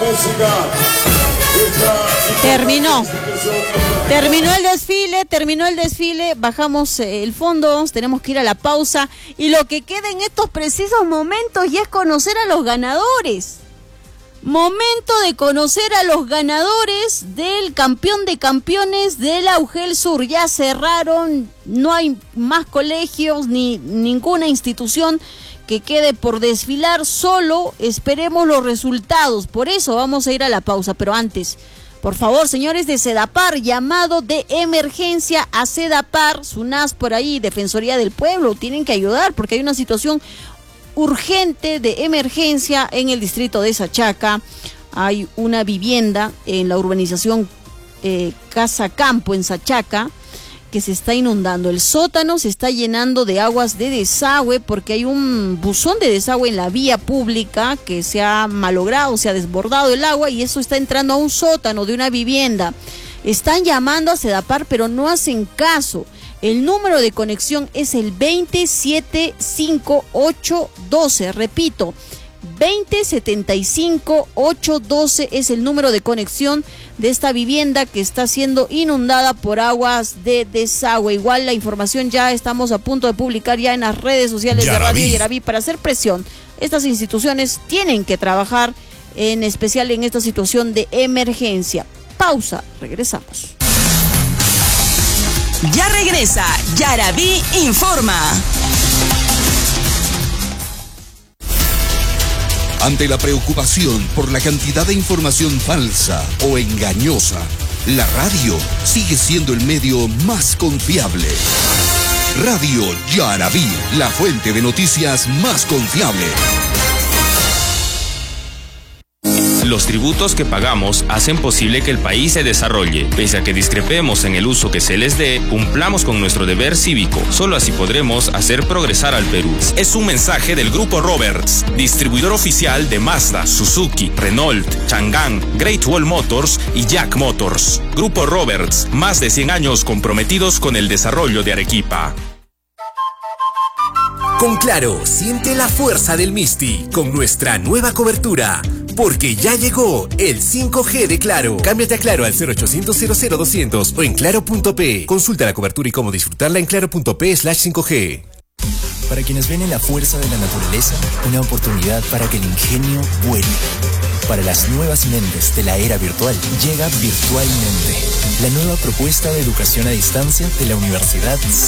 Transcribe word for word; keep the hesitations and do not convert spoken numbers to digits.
Terminó. Terminó el desfile, terminó el desfile, bajamos el fondo, tenemos que ir a la pausa y lo que queda en estos precisos momentos ya es conocer a los ganadores. Momento de conocer a los ganadores del campeón de campeones de la UGEL Sur. Ya cerraron, no hay más colegios ni ninguna institución que quede por desfilar, solo esperemos los resultados. Por eso vamos a ir a la pausa, pero antes, por favor, señores de Sedapar, llamado de emergencia a Sedapar, SUNAS por ahí, Defensoría del Pueblo, tienen que ayudar porque hay una situación urgente de emergencia en el distrito de Sachaca. Hay una vivienda en la urbanización eh, Casa Campo en Sachaca que se está inundando. El sótano se está llenando de aguas de desagüe porque hay un buzón de desagüe en la vía pública que se ha malogrado, se ha desbordado el agua y eso está entrando a un sótano de una vivienda. Están llamando a Sedapar pero no hacen caso. El número de conexión es el veinte setenta y cinco ochocientos doce, repito, veinte setenta y cinco ochocientos doce es el número de conexión de esta vivienda que está siendo inundada por aguas de desagüe. Igual la información ya estamos a punto de publicar ya en las redes sociales Yaraví. de Radio Yaraví para hacer presión. Estas instituciones tienen que trabajar en especial en esta situación de emergencia. Pausa, regresamos. Ya regresa Yaraví Informa. Ante la preocupación por la cantidad de información falsa o engañosa, la radio sigue siendo el medio más confiable. Radio Yaraví, la fuente de noticias más confiable. Los tributos que pagamos hacen posible que el país se desarrolle. Pese a que discrepemos en el uso que se les dé, cumplamos con nuestro deber cívico. Solo así podremos hacer progresar al Perú. Es un mensaje del Grupo Roberts, distribuidor oficial de Mazda, Suzuki, Renault, Chang'an, Great Wall Motors y Jack Motors. Grupo Roberts, más de cien años comprometidos con el desarrollo de Arequipa. Con Claro, siente la fuerza del Misti con nuestra nueva cobertura. Porque ya llegó el cinco G de Claro. Cámbiate a Claro al cero ochocientos cero cero doscientos o en claro punto pe. Consulta la cobertura y cómo disfrutarla en claro punto pe slash cinco G. Para quienes ven en la fuerza de la naturaleza una oportunidad para que el ingenio vuele. Para las nuevas mentes de la era virtual, llega Virtualmente, la nueva propuesta de educación a distancia de la Universidad